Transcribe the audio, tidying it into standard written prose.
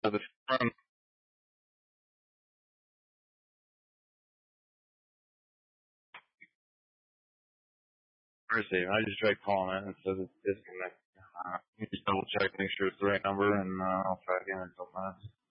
the phone. Receive. I just tried calling it and it says it's disconnected. You just double check, make sure it's the right number, and I'll try again in a couple minutes.